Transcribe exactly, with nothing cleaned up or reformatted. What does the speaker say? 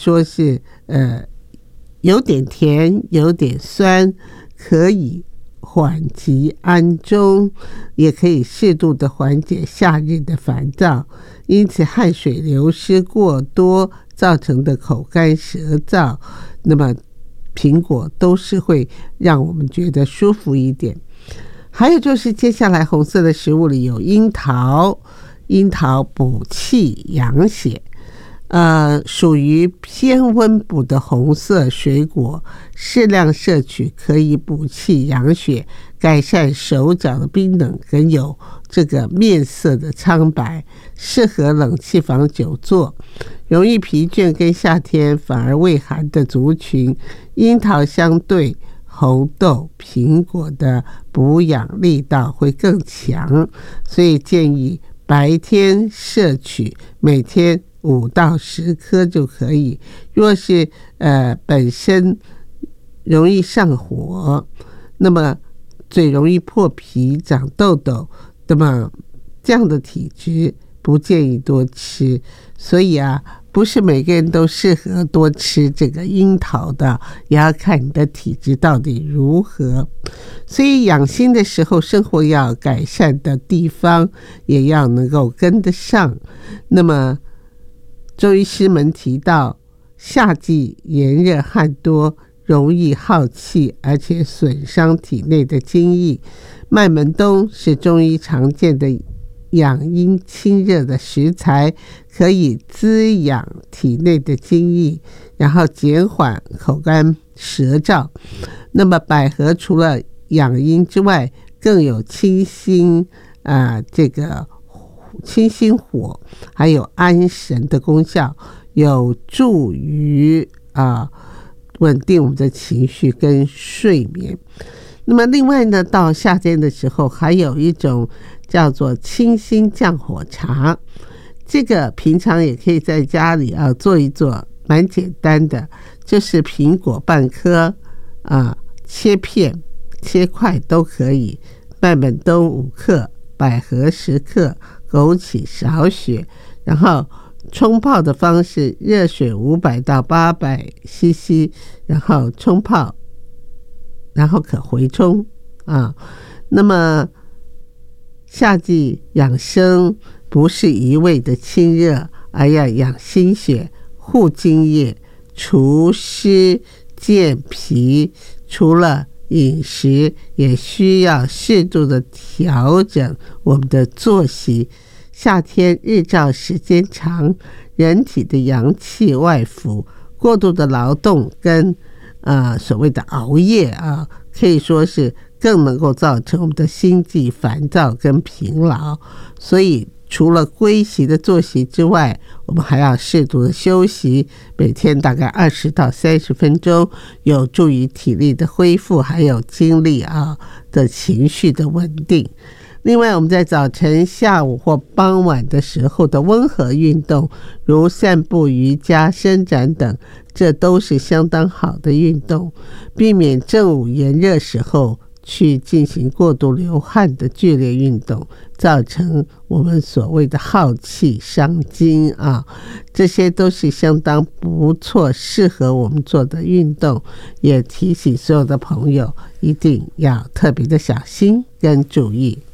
说是呃有点甜有点酸，可以缓急安中，也可以适度的缓解夏日的烦躁。因此汗水流失过多造成的口干舌燥，那么苹果都是会让我们觉得舒服一点。还有就是接下来红色的食物里有樱桃，樱桃补气养血，呃，属于偏温补的红色水果，适量摄取可以补气养血，改善手脚的冰冷跟有这个面色的苍白，适合冷气房久坐，容易疲倦跟夏天反而畏寒的族群，樱桃相对红豆、苹果的补养力道会更强，所以建议白天摄取每天五到十颗就可以。若是呃本身容易上火，那么最容易破皮长痘痘，那么这样的体质不建议多吃。所以啊，不是每个人都适合多吃这个樱桃的，也要看你的体质到底如何。所以养心的时候，生活要改善的地方也要能够跟得上。那么中医师们提到，夏季炎热汗多，容易耗气，而且损伤体内的津液。麦门冬是中医常见的养阴清热的食材，可以滋养体内的津液，然后减缓口干舌燥。那么百合除了养阴之外，更有清心啊、呃，这个清心火，还有安神的功效，有助于啊、呃、稳定我们的情绪跟睡眠。那么另外呢，到夏天的时候，还有一种叫做清心降火茶，这个平常也可以在家里啊做一做，蛮简单的，就是苹果半颗啊，切片切块都可以，麦门冬五克，百合十克，枸杞少许，然后冲泡的方式，热水五百到八百 C C， 然后冲泡，然后可回冲啊。那么夏季养生不是一味的清热，而要养心血、护津液、除湿、健脾。除了饮食，也需要适度的调整我们的作息。夏天日照时间长，人体的阳气外腐，过度的劳动跟呃所谓的熬夜啊，可以说是更能够造成我们的心悸烦躁跟疲劳。所以除了规习的作息之外，我们还要适度的休息，每天大概二十到三十分钟，有助于体力的恢复，还有精力啊的情绪的稳定。另外，我们在早晨、下午或傍晚的时候的温和运动，如散步、瑜伽、伸展等，这都是相当好的运动，避免正午炎热时候去进行过度流汗的剧烈运动，造成我们所谓的耗气伤筋啊，这些都是相当不错适合我们做的运动。也提醒所有的朋友一定要特别的小心跟注意。